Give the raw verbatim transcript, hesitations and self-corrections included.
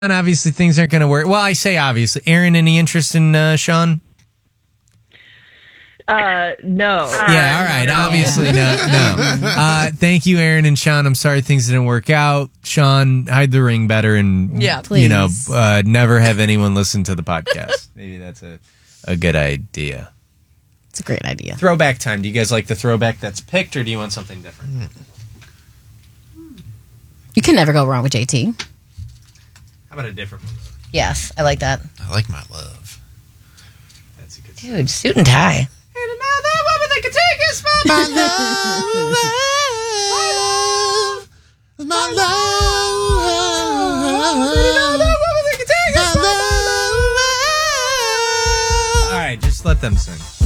obviously things aren't going to work. Well, I say obviously. Aaron, any interest in uh, Sean? Uh, no. Yeah, all right. Obviously, no. no. Uh, thank you, Aaron and Sean. I'm sorry things didn't work out. Sean, hide the ring better and, Yeah, you know, please. uh, never have anyone listen to the podcast. Maybe that's a, a good idea. It's a great idea. Throwback time. Do you guys like the throwback that's picked, or do you want something different? You can never go wrong with J T. How about a different one? Yes, I like that. I like my love. That's a good Dude, suit and tie. Another woman that can take us from My love, my love, All right, just let them sing.